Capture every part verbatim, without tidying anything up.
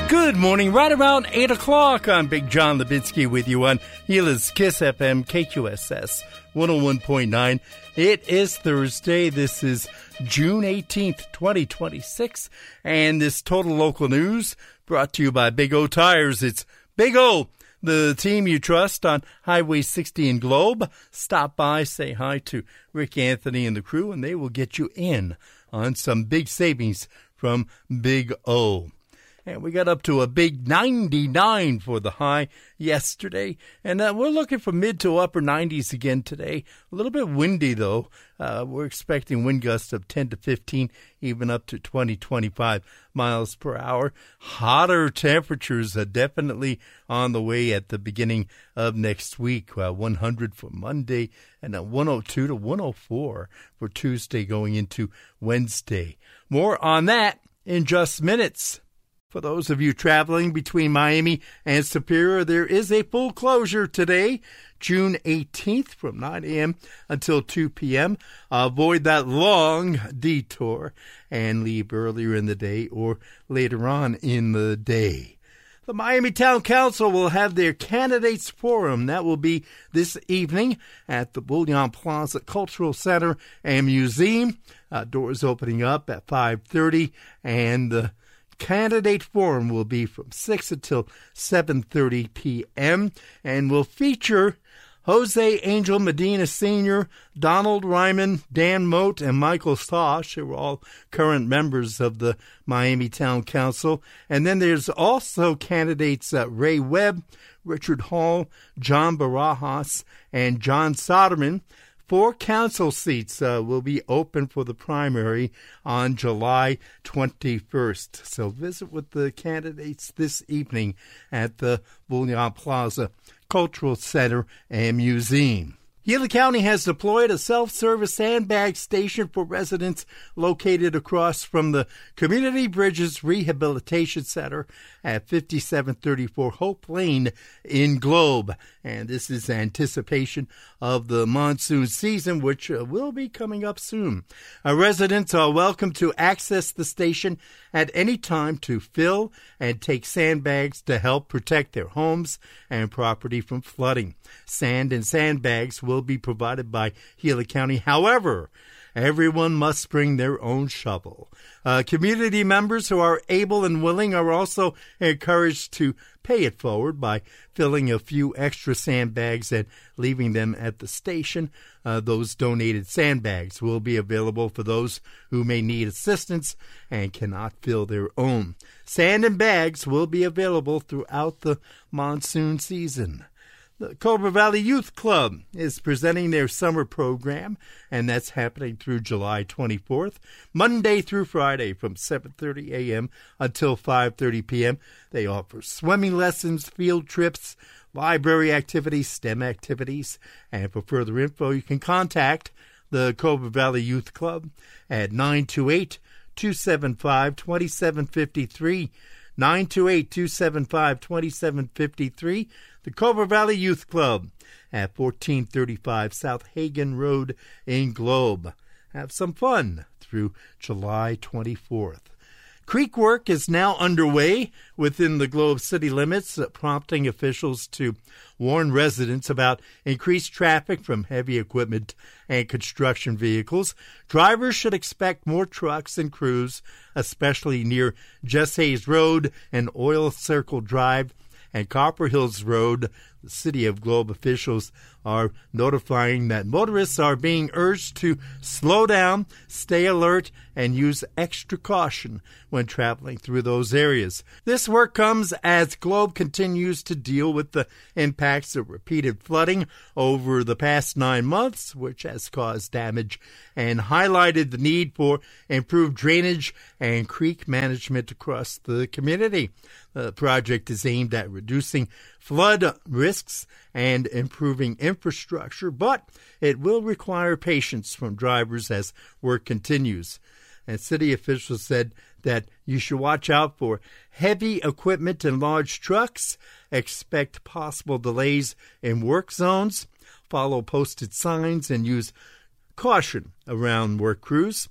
Good morning, right around eight o'clock. I'm Big John Levinsky with you on Gila's Kiss F M, K Q S S one oh one point nine. It is Thursday. This is June eighteenth, twenty twenty-six. And this Total Local News brought to you by Big O Tires. It's Big O, the team you trust on Highway sixty in Globe. Stop by, say hi to Rick Anthony and the crew, and they will get you in on some big savings from Big O. And we got up to a big ninety-nine for the high yesterday. And uh, we're looking for mid to upper nineties again today. A little bit windy, though. Uh, we're expecting wind gusts of ten to fifteen, even up to twenty, twenty-five miles per hour. Hotter temperatures are definitely on the way at the beginning of next week. Uh, one hundred for Monday and a one oh two to one oh four for Tuesday going into Wednesday. More on that in just minutes. For those of you traveling between Miami and Superior, there is a full closure today, June eighteenth, from nine a.m. until two p.m. Avoid that long detour and leave earlier in the day or later on in the day. The Miami Town Council will have their Candidates Forum. That will be this evening at the Bullion Plaza Cultural Center and Museum. Uh, doors opening up at five thirty, and the Candidate Forum will be from six until seven thirty p.m. and will feature Jose Angel Medina Senior, Donald Ryman, Dan Moat, and Michael Sosh, who are all current members of the Miami Town Council. And then there's also candidates uh, Ray Webb, Richard Hall, John Barajas, and John Soderman. Four council seats uh, will be open for the primary on July twenty-first. So visit with the candidates this evening at the Bullion Plaza Cultural Center and Museum. Gila County has deployed a self-service sandbag station for residents located across from the Community Bridges Rehabilitation Center at fifty-seven thirty-four Hope Lane in Globe. And this is anticipation of the monsoon season, which uh, will be coming up soon. Uh, residents are welcome to access the station at any time to fill and take sandbags to help protect their homes and property from flooding. Sand and sandbags will be provided by Gila County. However, everyone must bring their own shovel. Uh, community members who are able and willing are also encouraged to pay it forward by filling a few extra sandbags and leaving them at the station. Uh, those donated sandbags will be available for those who may need assistance and cannot fill their own. Sand and bags will be available throughout the monsoon season. The Cobra Valley Youth Club is presenting their summer program, and that's happening through July twenty-fourth, Monday through Friday from seven thirty a.m. until five thirty p.m. They offer swimming lessons, field trips, library activities, STEM activities, and for further info, you can contact the Cobra Valley Youth Club at nine two eight, two seven five, two seven five three, nine two eight, two seven five, two seven five three. The Cobra Valley Youth Club at fourteen thirty-five South Hagen Road in Globe. Have some fun through July twenty-fourth. Creek work is now underway within the Globe city limits, prompting officials to warn residents about increased traffic from heavy equipment and construction vehicles. Drivers should expect more trucks and crews, especially near Jess Hayes Road and Oil Circle Drive and Copper Hills Road. The City of Globe officials are notifying that motorists are being urged to slow down, stay alert, and use extra caution when traveling through those areas. This work comes as Globe continues to deal with the impacts of repeated flooding over the past nine months, which has caused damage and highlighted the need for improved drainage and creek management across the community. The project is aimed at reducing flood risks and improving infrastructure, but it will require patience from drivers as work continues. And city officials said that you should watch out for heavy equipment and large trucks, expect possible delays in work zones, follow posted signs, and use caution around work crews.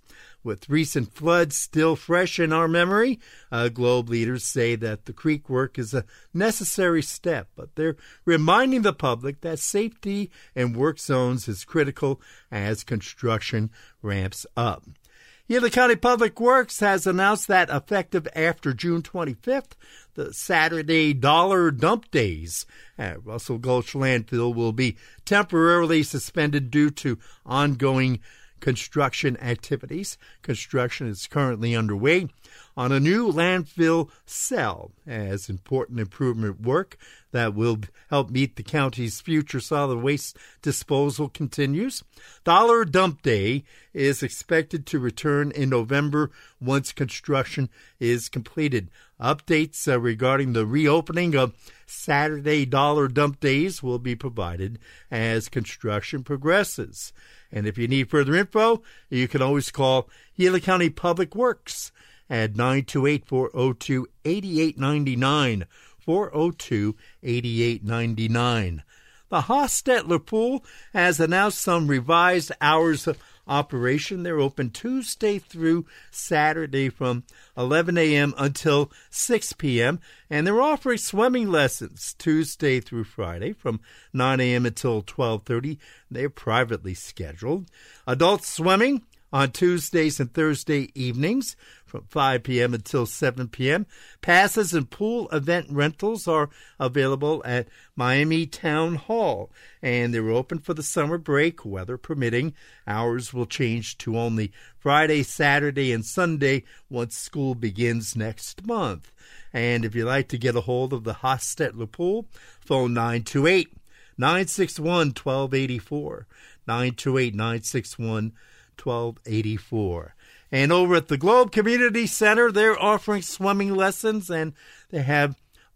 With recent floods still fresh in our memory, uh, Globe leaders say that the creek work is a necessary step, but they're reminding the public that safety in work zones is critical as construction ramps up. Gila County Public Works has announced that effective after June twenty-fifth, the Saturday dollar dump days at Russell Gulch Landfill will be temporarily suspended due to ongoing construction activities. Construction is currently underway on a new landfill cell as important improvement work that will help meet the county's future solid waste disposal continues. Dollar Dump Day is expected to return in November once construction is completed. Updates uh, regarding the reopening of Saturday Dollar Dump Days will be provided as construction progresses. And if you need further info, you can always call Gila County Public Works at nine two eight, four oh two, eight eight nine nine, four oh two, eight eight nine nine. The Hostetler Pool has announced some revised hours of operation. They're open Tuesday through Saturday from eleven a.m. until six p.m., and they're offering swimming lessons Tuesday through Friday from nine a.m. until twelve thirty. They're privately scheduled. Adult swimming on Tuesdays and Thursday evenings from five p.m. until seven p.m. Passes and pool event rentals are available at Miami Town Hall, and they're open for the summer break, weather permitting. Hours will change to only Friday, Saturday, and Sunday once school begins next month. And if you'd like to get a hold of the Hostetler Pool, phone nine two eight, nine six one, one two eight four, nine two eight, nine six one, one two eight four. And over at the Globe Community Center, they're offering swimming lessons, and they have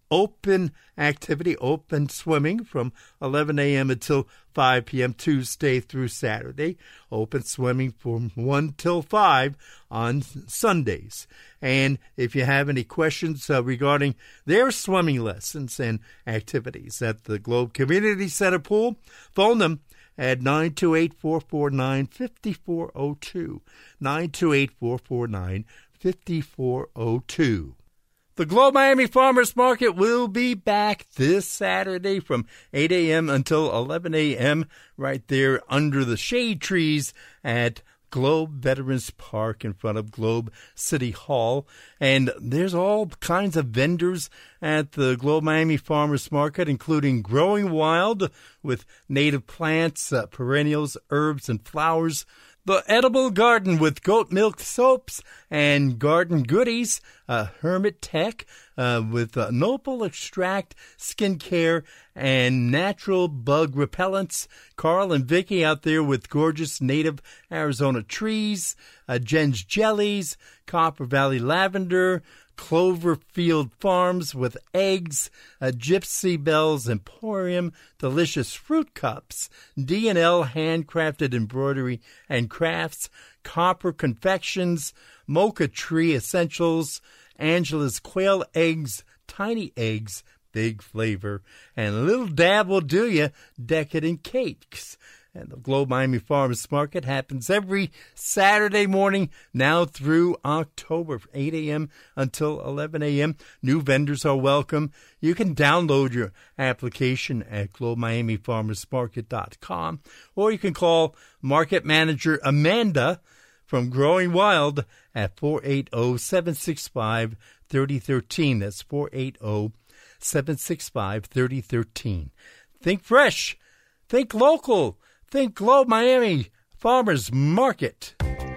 open activity, open swimming from eleven a.m. until five p.m. Tuesday through Saturday. Open swimming from one till five on Sundays. And if you have any questions uh, regarding their swimming lessons and activities at the Globe Community Center pool, phone them at nine two eight, four four nine, five four zero two, nine two eight, four four nine, five four zero two. The Globe Miami Farmers Market will be back this Saturday from eight a.m. until eleven a.m. right there under the shade trees at Globe Veterans Park in front of Globe City Hall. And there's all kinds of vendors at the Globe Miami Farmers Market, including Growing Wild with native plants, uh, perennials, herbs, and flowers. The Edible Garden with goat milk soaps and garden goodies. Uh, Hermit Tech uh, with uh, Noble Extract skincare and natural bug repellents. Carl and Vicky out there with gorgeous native Arizona trees. Uh, Jen's Jellies, Copper Valley Lavender, Cloverfield Farms with eggs, a Gypsy Bells Emporium, delicious fruit cups, D and L handcrafted embroidery and crafts, Copper Confections, Mocha Tree Essentials, Angela's Quail Eggs, Tiny Eggs, big flavor, and a little dab will do you, decadent cakes. And the Globe Miami Farmers Market happens every Saturday morning now through October, from eight a.m. until eleven a.m. New vendors are welcome. You can download your application at globe miami farmers market dot com, or you can call Market Manager Amanda from Growing Wild at four eight zero, seven six five, three zero one three. That's four eight zero, seven six five, three zero one three. Think fresh. Think local. Think Globe Miami Farmers Market.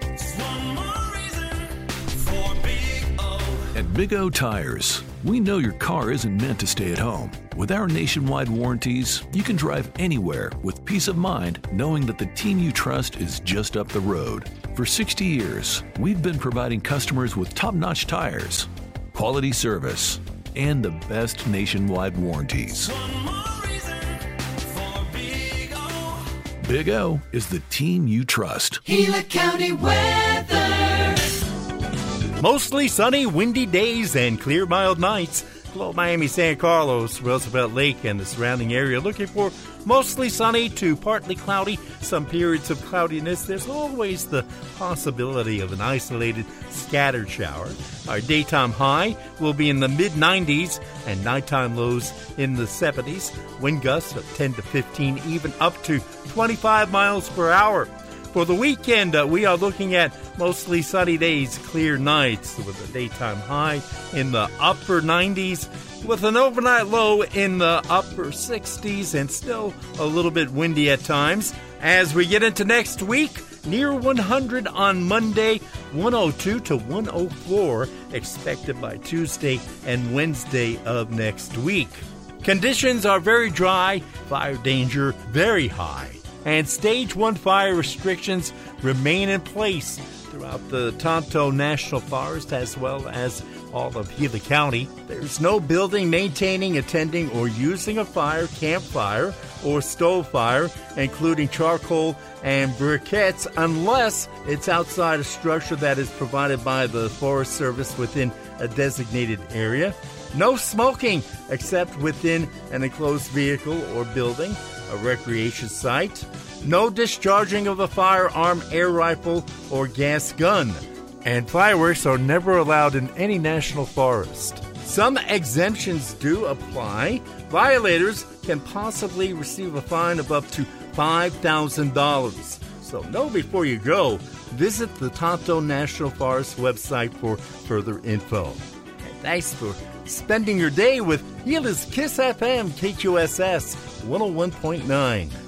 One more reason for Big O. At Big O Tires, we know your car isn't meant to stay at home. With our nationwide warranties, you can drive anywhere with peace of mind knowing that the team you trust is just up the road. For sixty years, we've been providing customers with top-notch tires, quality service, and the best nationwide warranties. One more reason for Big O. Big O is the team you trust. Gila County weather. Mostly sunny, windy days and clear, mild nights. below Miami, San Carlos, Roosevelt Lake, and the surrounding area. Looking for mostly sunny to partly cloudy, some periods of cloudiness. There's always the possibility of an isolated scattered shower. Our daytime high will be in the mid nineties and nighttime lows in the seventies. Wind gusts of ten to fifteen, even up to twenty-five miles per hour. For the weekend, uh, we are looking at mostly sunny days, clear nights with a daytime high in the upper nineties with an overnight low in the upper sixties and still a little bit windy at times. As we get into next week, near one hundred on Monday, one oh two to one oh four expected by Tuesday and Wednesday of next week. Conditions are very dry, fire danger very high, and Stage one fire restrictions remain in place throughout the Tonto National Forest as well as all of Gila County. There's no building, maintaining, attending, or using a fire, campfire, or stove fire, including charcoal and briquettes, unless it's outside a structure that is provided by the Forest Service within a designated area. No smoking except within an enclosed vehicle or building, a recreation site. No discharging of a firearm, air rifle, or gas gun. And fireworks are never allowed in any national forest. Some exemptions do apply. Violators can possibly receive a fine of up to five thousand dollars. So know before you go. Visit the Tonto National Forest website for further info. And thanks for spending your day with Gila's Kiss F M K Q S S one oh one point nine.